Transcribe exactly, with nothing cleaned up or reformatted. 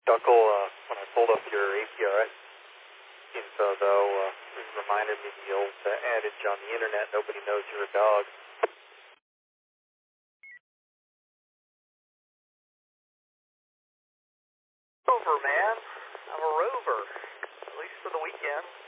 Duckle, uh, when I pulled up your A P R S info, though, uh, it reminded me of the old uh, adage on the internet, nobody knows you're a dog. Rover, man. I'm a rover, at least for the weekend.